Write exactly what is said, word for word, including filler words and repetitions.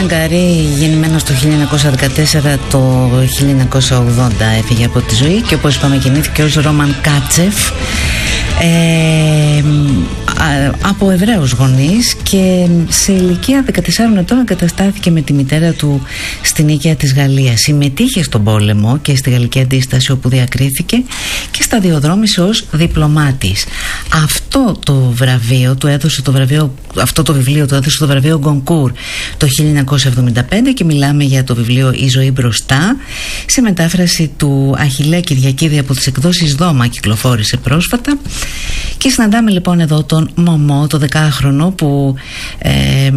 Γκαρί, γεννημένος το χίλια εννιακόσια δεκατέσσερα, το χίλια εννιακόσια ογδόντα έφυγε από τη ζωή και όπως είπαμε γεννήθηκε ως Ρόμαν Κάτσεφ, ε, από Εβραίους γονείς, και σε ηλικία δεκατεσσάρων ετών εγκαταστάθηκε με τη μητέρα του στην οίκαια της Γαλλίας. Συμμετείχε στον πόλεμο και στη Γαλλική Αντίσταση, όπου διακρίθηκε, και σταδιοδρόμησε ως διπλωμάτης. Αυτό το βραβείο του έδωσε το βραβείο, αυτό το βιβλίο του έδωσε το βραβείο Γκονκούρ το χίλια εννιακόσια εβδομήντα πέντε, και μιλάμε για το βιβλίο «Η ζωή μπροστά», σε μετάφραση του Αχιλλέα Κυριακίδη από τις εκδόσεις Δώμα, κυκλοφόρησε πρόσφατα. Και συναντάμε λοιπόν εδώ τον Μωμό, το δεκάχρονο, που ε,